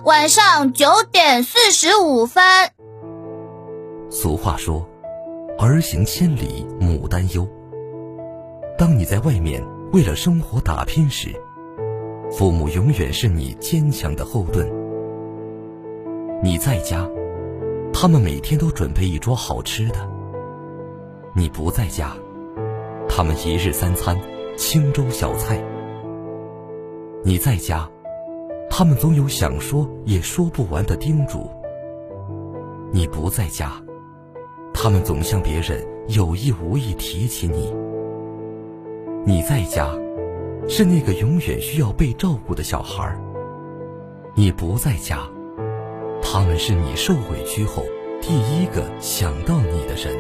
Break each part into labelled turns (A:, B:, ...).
A: 晚上9:45。
B: 俗话说，儿行千里母担忧。当你在外面为了生活打拼时，父母永远是你坚强的后盾。你在家，他们每天都准备一桌好吃的；你不在家，他们一日三餐清粥小菜。你在家，他们总有想说也说不完的叮嘱；你不在家，他们总向别人有意无意提起你。你在家，是那个永远需要被照顾的小孩；你不在家，他们是你受委屈后第一个想到你的人。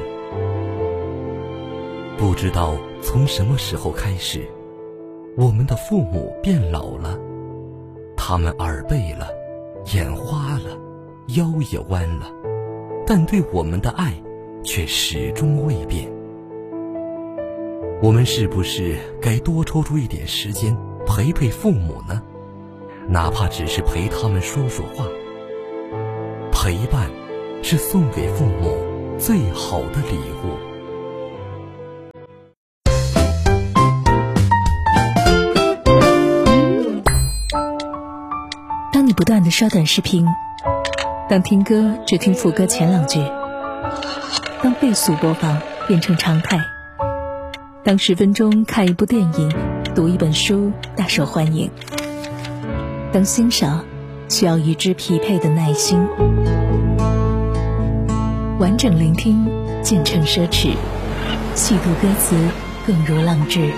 B: 不知道从什么时候开始，我们的父母变老了，他们耳背了，眼花了，腰也弯了，但对我们的爱却始终未变。我们是不是该多抽出一点时间陪陪父母呢？哪怕只是陪他们说说话。陪伴是送给父母最好的礼物。
C: 当你不断地刷短视频，当听歌只听副歌前2句，当倍速播放变成常态，当10分钟看一部电影，读一本书大受欢迎，当欣赏需要与之匹配的耐心，完整聆听渐成奢侈，细读歌词更如浪掷。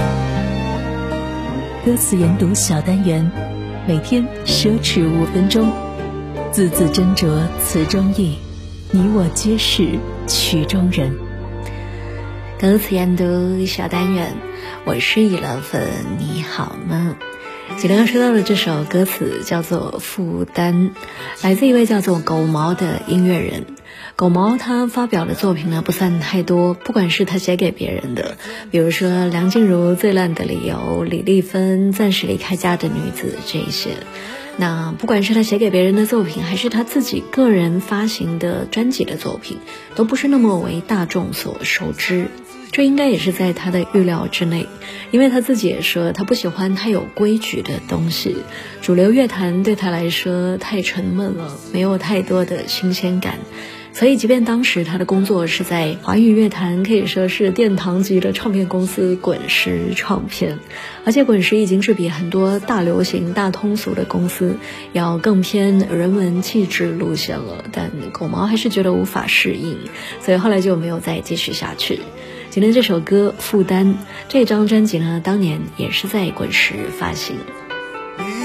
C: 歌词研读小单元，每天奢侈5分钟，字字斟酌词中意，你我皆是曲中人。
D: 歌词研读小单元，我是雨乐粉，你好吗？今天要说到的这首歌词叫做《负担》，来自一位叫做狗毛的音乐人。狗毛他发表的作品呢不算太多，不管是他写给别人的，比如说梁静茹最烂的理由、李丽芬暂时离开家的女子这一些，那不管是他写给别人的作品，还是他自己个人发行的专辑的作品，都不是那么为大众所熟知。这应该也是在他的预料之内，因为他自己也说他不喜欢太有规矩的东西，主流乐坛对他来说太沉闷了，没有太多的新鲜感。所以即便当时他的工作是在华语乐坛可以说是殿堂级的唱片公司滚石唱片，而且滚石已经是比很多大流行大通俗的公司要更偏人文气质路线了，但狗毛还是觉得无法适应，所以后来就没有再继续下去。今天这首歌《负担》这张专辑呢，当年也是在滚石发行。